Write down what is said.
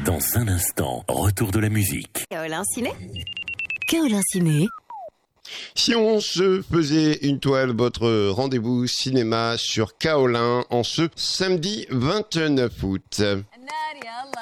Dans un instant, retour de la musique. Kaolin Ciné. Kaolin Ciné. Si on se faisait une toile, votre rendez-vous cinéma sur Kaolin en ce samedi 29 août.